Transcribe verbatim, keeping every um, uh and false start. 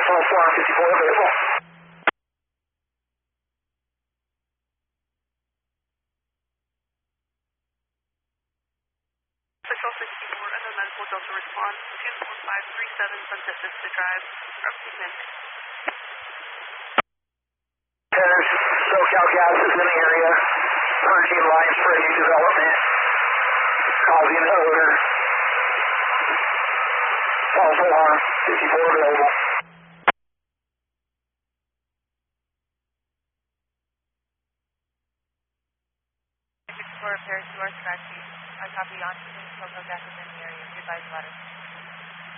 false alarm, fifty-four available. Official sixty-four and the medical Delta response two four five three seven Sunset Vista Drive, Represent. There's SoCal gases in the area, purging lines for new development, causing odor. False alarm, fifty-four available.